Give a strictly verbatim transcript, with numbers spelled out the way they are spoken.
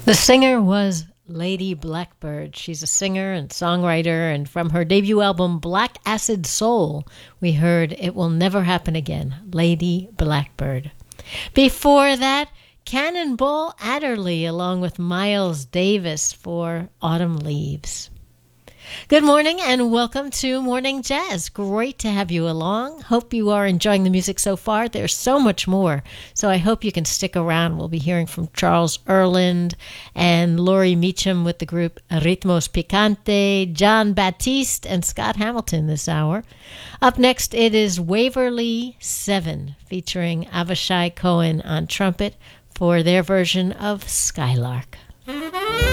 The singer was Lady Blackbird. She's a singer and songwriter, and from her debut album Black Acid Soul, we heard It Will Never Happen Again, Lady Blackbird. Before that, Cannonball Adderley along with Miles Davis for Autumn Leaves. Good morning and welcome to Morning Jazz. Great to have you along. Hope you are enjoying the music so far. There's so much more, so I hope you can stick around. We'll be hearing from Charles Erland and Laurie Meacham with the group Ritmos Picante, John Baptiste, and Scott Hamilton this hour. Up next, it is Waverly seven featuring Avishai Cohen on trumpet for their version of Skylark.